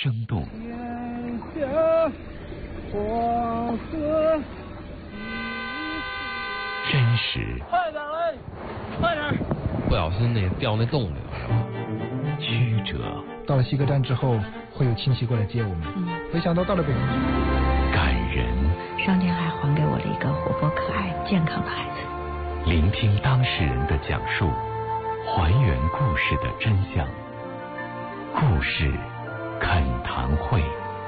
生动。 天下黄河真实。 快点嘞，快点！ 不小心掉那洞里了。 曲折。 到了西客站之后，会有亲戚过来接我们。没想到到了北京， 感人。 上天还还给我了一个活泼可爱、健康的孩子。 聆听当事人的讲述，还原故事的真相。故事恳谈会。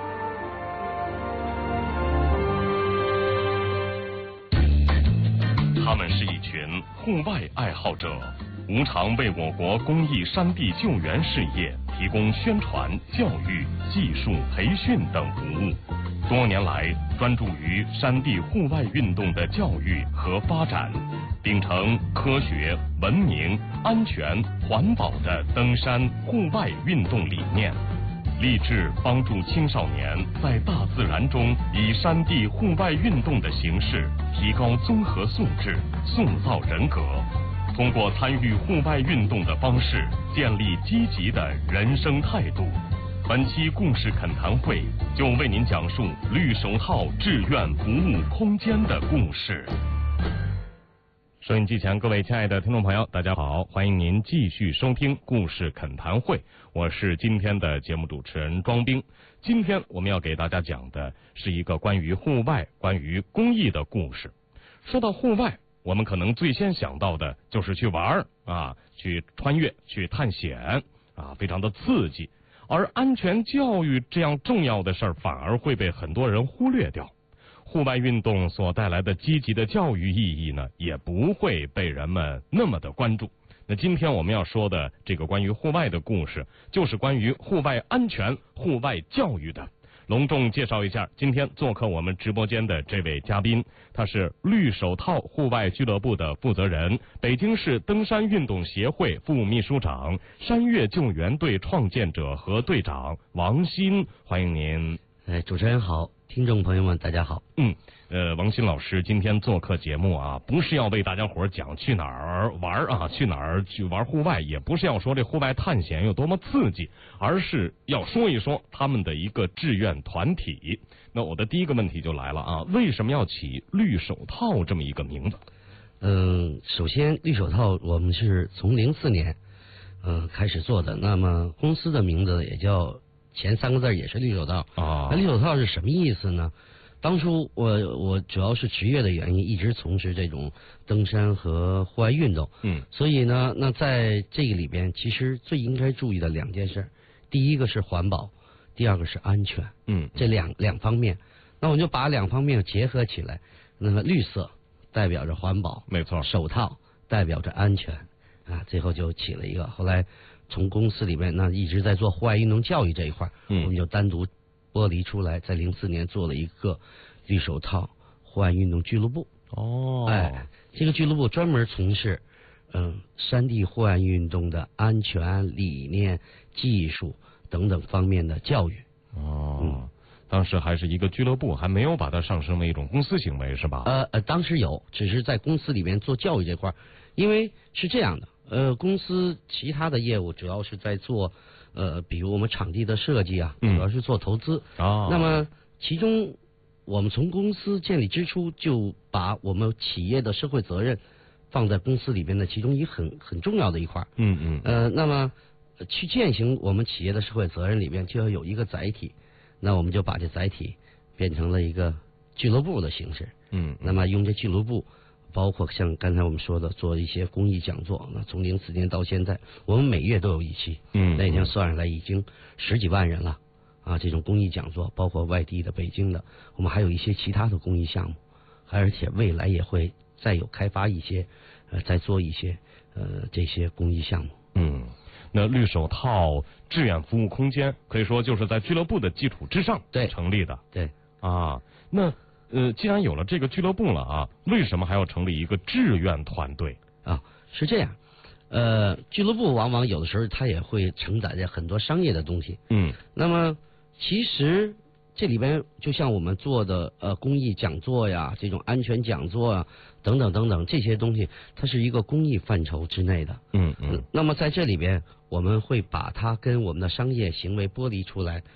他们是一群户外爱好者，无偿为我国公益山地救援事业提供宣传、教育、技术培训等服务。多年来，专注于山地户外运动的教育和发展，秉承科学、文明、安全、环保的登山户外运动理念，立志帮助青少年在大自然中以山地户外运动的形式提高综合素质，塑造人格。通过参与户外运动的方式，建立积极的人生态度。本期故事恳谈会就为您讲述绿手套志愿服务空间的故事。收音机前各位亲爱的听众朋友，大家好，欢迎您继续收听故事恳谈会，我是今天的节目主持人庄兵。今天我们要给大家讲的是一个关于户外、关于公益的故事。说到户外，我们可能最先想到的就是去玩啊，去穿越、去探险啊，非常的刺激。而安全教育这样重要的事儿，反而会被很多人忽略掉。户外运动所带来的积极的教育意义呢，也不会被人们那么的关注。那今天我们要说的这个关于户外的故事，就是关于户外安全、户外教育的。隆重介绍一下今天做客我们直播间的这位嘉宾，他是绿手套户外俱乐部的负责人，北京市登山运动协会副秘书长，山岳救援队创建者和队长王鑫，欢迎您。 主持人好，听众朋友们大家好。 王鑫老师今天做客节目啊，不是要为大家伙讲去哪儿玩啊，去哪儿去玩户外，也不是要说这户外探险有多么刺激，而是要说一说他们的一个志愿团体。那我的第一个问题就来了啊，为什么要起绿手套这么一个名字？ 首先绿手套我们是从04年开始做的，那么公司的名字也叫前3个字也是绿手套啊。那绿手套是什么意思呢？当初我主要是职业的原因，一直从事这种登山和户外运动。所以呢，那在这个里边，其实最应该注意的2件事，第一个是环保，第二个是安全。这两方面，那我们就把2方面结合起来。那么绿色代表着环保， 没错， 手套代表着安全啊，最后就起了一个。后来从公司里面那一直在做户外运动教育这一块，我们就单独剥离出来，在04年做了一个绿手套户外运动俱乐部。这个俱乐部专门从事山地户外运动的安全理念、技术等等方面的教育。 当时还是一个俱乐部，还没有把它上升为一种公司行为，是吧？ 当时有，只是在公司里面做教育这块，因为是这样的，公司其他的业务主要是在做比如我们场地的设计啊，主要是做投资。那么其中我们从公司建立之初就把我们企业的社会责任放在公司里边的其中一很重要的一块。那么去践行我们企业的社会责任里边就要有一个载体，那我们就把这载体变成了一个俱乐部的形式。那么用这俱乐部，包括像刚才我们说的做一些公益讲座，那从04年到现在，我们每月都有一期，那已经算上来已经10几万人了啊！这种公益讲座，包括外地的、北京的，我们还有一些其他的公益项目，而且未来也会再有开发一些，再做一些这些公益项目。 那绿手套志愿服务空间可以说就是在俱乐部的基础之上成立的。 对啊，那既然有了这个俱乐部了啊，为什么还要成立一个志愿团队啊？是这样，俱乐部往往有的时候它也会承载着很多商业的东西。那么其实这里边就像我们做的公益讲座呀，这种安全讲座啊，等等等等这些东西，它是一个公益范畴之内的。那么在这里边，我们会把它跟我们的商业行为剥离出来。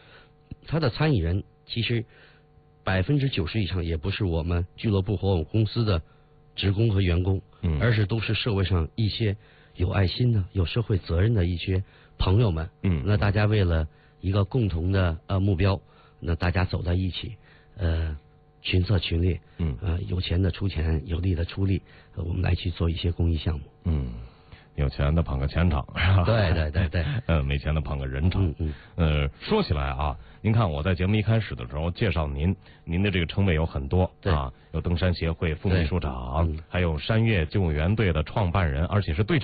他的参与人其实90%以上也不是我们俱乐部和我们公司的职工和员工，而是都是社会上一些有爱心的、有社会责任的一些朋友们。那大家为了一个共同的目标，那大家走在一起，群策群力，有钱的出钱，有力的出力，我们来去做一些公益项目。 有钱的捧个钱场，是吧？ 对， 没钱的捧个人场。说起来啊，您看我在节目一开始的时候介绍您的这个称谓有很多啊，有登山协会副秘书长，还有山岳救援队的创办人，而且是队长。